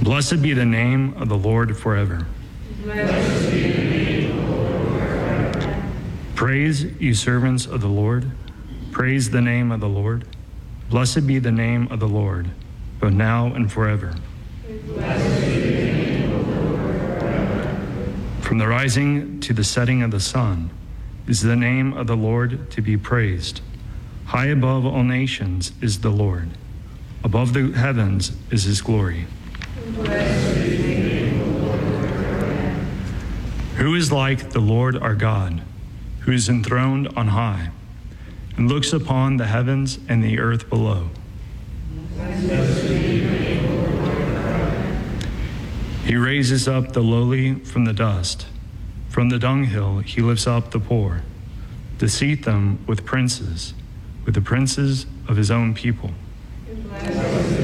Blessed be the name of the Lord forever. Blessed be the name of the Lord forever. Praise, you servants of the Lord. Praise the name of the Lord. Blessed be the name of the Lord, both now and forever. Blessed be the name of the Lord forever. From the rising to the setting of the sun is the name of the Lord to be praised. High above all nations is the Lord. Above the heavens is his glory. Blessed be the name of the Lord forever. Who is like the Lord our God, who is enthroned on high, and looks upon the heavens and the earth below? Blessed be the name of the Lord forever. He raises up the lowly from the dust. From the dunghill he lifts up the poor, to seat them with the princes of his own people. Blessed